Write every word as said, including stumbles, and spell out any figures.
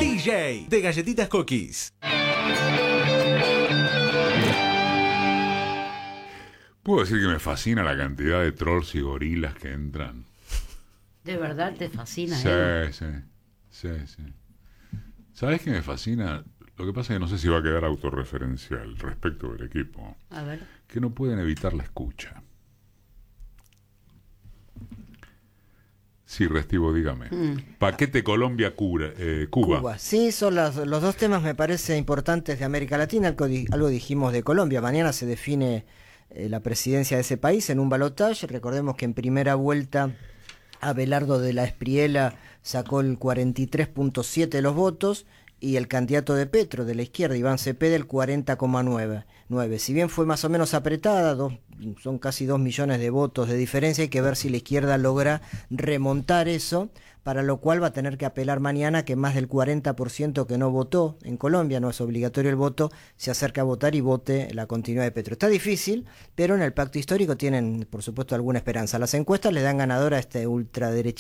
D J de Galletitas Cookies. Puedo decir que me fascina la cantidad de trolls y gorilas que entran. ¿De verdad te fascina? Sí, ¿eh? sí, sí, sí. ¿Sabes qué me fascina? Lo que pasa es que no sé si va a quedar autorreferencial respecto del equipo. A ver. Que no pueden evitar la escucha. Sí, Restivo, dígame. Mm. Paquete Colombia, Cura, eh, Cuba. Cuba. Sí, son los, los dos temas, me parece, importantes de América Latina. Algo, algo dijimos de Colombia. Mañana se define eh, la presidencia de ese país en un balotaje. Recordemos que en primera vuelta Abelardo de la Espriella sacó el cuarenta y tres punto siete de los votos y el candidato de Petro, de la izquierda, Iván Cepeda, el cuarenta coma nueve. Si bien fue más o menos apretada, dos, son casi dos millones de votos de diferencia, hay que ver si la izquierda logra remontar eso, para lo cual va a tener que apelar mañana que más del cuarenta por ciento que no votó en Colombia, no es obligatorio el voto, se acerca a votar y vote la continuidad de Petro. Está difícil, pero en el pacto histórico tienen, por supuesto, alguna esperanza. Las encuestas le dan ganadora a este ultraderechista